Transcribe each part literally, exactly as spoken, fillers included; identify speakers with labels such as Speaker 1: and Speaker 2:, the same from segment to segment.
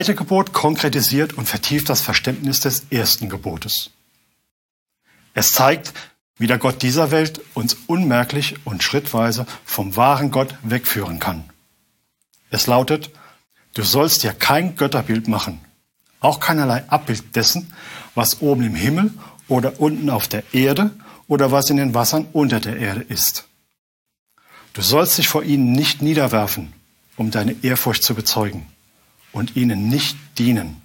Speaker 1: Das zweite Gebot konkretisiert und vertieft das Verständnis des ersten Gebotes. Es zeigt, wie der Gott dieser Welt uns unmerklich und schrittweise vom wahren Gott wegführen kann. Es lautet: Du sollst dir kein Götterbild machen, auch keinerlei Abbild dessen, was oben im Himmel oder unten auf der Erde oder was in den Wassern unter der Erde ist. Du sollst dich vor ihnen nicht niederwerfen, um deine Ehrfurcht zu bezeugen, und ihnen nicht dienen.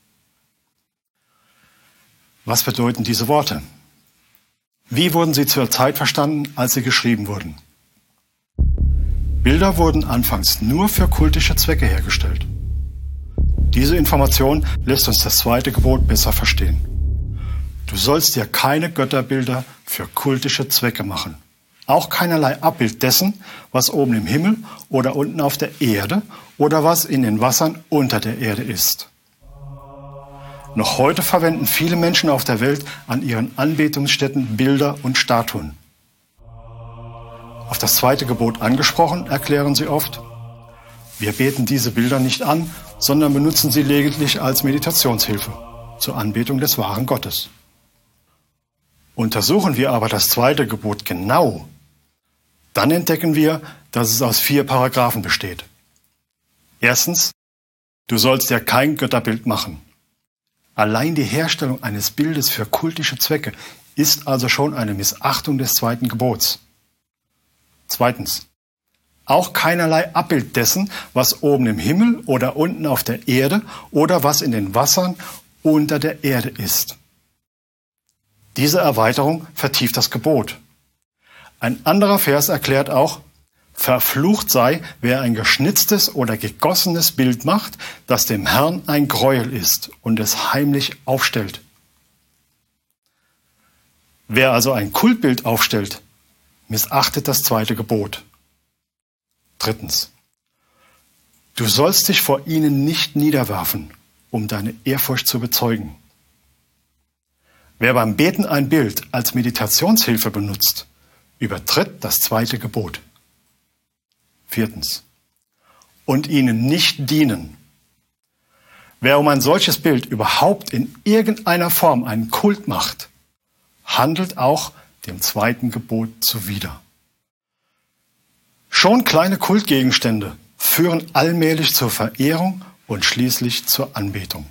Speaker 1: Was bedeuten diese Worte? Wie wurden sie zur Zeit verstanden, als sie geschrieben wurden? Bilder wurden anfangs nur für kultische Zwecke hergestellt. Diese Information lässt uns das zweite Gebot besser verstehen. Du sollst dir keine Götterbilder für kultische Zwecke machen. Auch keinerlei Abbild dessen, was oben im Himmel oder unten auf der Erde oder was in den Wassern unter der Erde ist. Noch heute verwenden viele Menschen auf der Welt an ihren Anbetungsstätten Bilder und Statuen. Auf das zweite Gebot angesprochen, erklären sie oft: Wir beten diese Bilder nicht an, sondern benutzen sie lediglich als Meditationshilfe zur Anbetung des wahren Gottes. Untersuchen wir aber das zweite Gebot genau, dann entdecken wir, dass es aus vier Paragraphen besteht. Erstens: Du sollst dir kein Götterbild machen. Allein die Herstellung eines Bildes für kultische Zwecke ist also schon eine Missachtung des zweiten Gebots. Zweitens: Auch keinerlei Abbild dessen, was oben im Himmel oder unten auf der Erde oder was in den Wassern unter der Erde ist. Diese Erweiterung vertieft das Gebot. Ein anderer Vers erklärt auch: Verflucht sei, wer ein geschnitztes oder gegossenes Bild macht, das dem Herrn ein Gräuel ist und es heimlich aufstellt. Wer also ein Kultbild aufstellt, missachtet das zweite Gebot. Drittens: Du sollst dich vor ihnen nicht niederwerfen, um deine Ehrfurcht zu bezeugen. Wer beim Beten ein Bild als Meditationshilfe benutzt, übertritt das zweite Gebot. Viertens: Und ihnen nicht dienen. Wer um ein solches Bild überhaupt in irgendeiner Form einen Kult macht, handelt auch dem zweiten Gebot zuwider. Schon kleine Kultgegenstände führen allmählich zur Verehrung und schließlich zur Anbetung.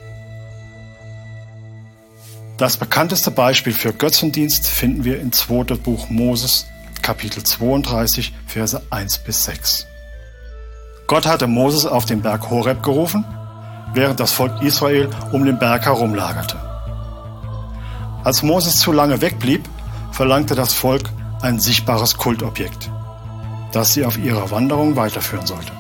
Speaker 1: Das bekannteste Beispiel für Götzendienst finden wir im zweiten Buch Moses, Kapitel zweiunddreißig, Verse eins bis sechs. Gott hatte Moses auf den Berg Horeb gerufen, während das Volk Israel um den Berg herumlagerte. Als Moses zu lange wegblieb, verlangte das Volk ein sichtbares Kultobjekt, das sie auf ihrer Wanderung weiterführen sollte.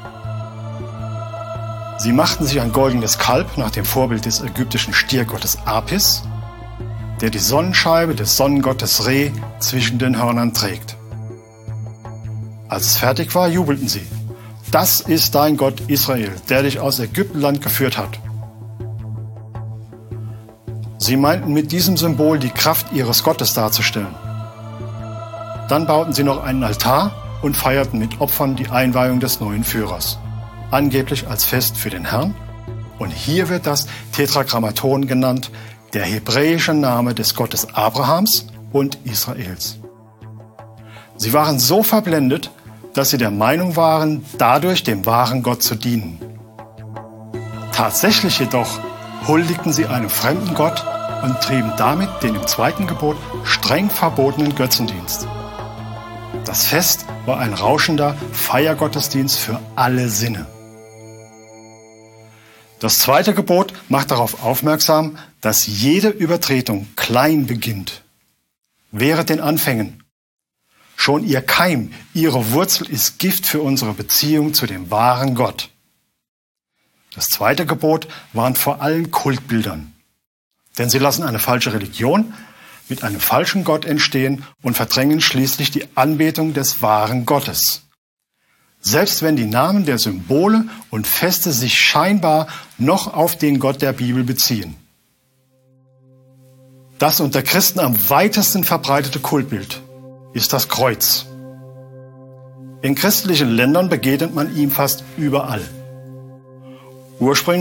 Speaker 1: Sie machten sich ein goldenes Kalb nach dem Vorbild des ägyptischen Stiergottes Apis, der die Sonnenscheibe des Sonnengottes Re zwischen den Hörnern trägt. Als es fertig war, jubelten sie: Das ist dein Gott Israel, der dich aus Ägyptenland geführt hat. Sie meinten mit diesem Symbol die Kraft ihres Gottes darzustellen. Dann bauten sie noch einen Altar und feierten mit Opfern die Einweihung des neuen Führers, angeblich als Fest für den Herrn. Und hier wird das Tetragrammaton genannt, der hebräische Name des Gottes Abrahams und Israels. Sie waren so verblendet, dass sie der Meinung waren, dadurch dem wahren Gott zu dienen. Tatsächlich jedoch huldigten sie einem fremden Gott und trieben damit den im zweiten Gebot streng verbotenen Götzendienst. Das Fest war ein rauschender Feiergottesdienst für alle Sinne. Das zweite Gebot macht darauf aufmerksam, dass jede Übertretung klein beginnt. Wehret den Anfängen. Schon ihr Keim, ihre Wurzel ist Gift für unsere Beziehung zu dem wahren Gott. Das zweite Gebot warnt vor allen Kultbildern. Denn sie lassen eine falsche Religion mit einem falschen Gott entstehen und verdrängen schließlich die Anbetung des wahren Gottes. Selbst wenn die Namen der Symbole und Feste sich scheinbar noch auf den Gott der Bibel beziehen. Das unter Christen am weitesten verbreitete Kultbild ist das Kreuz. In christlichen Ländern begegnet man ihm fast überall. Ursprünglich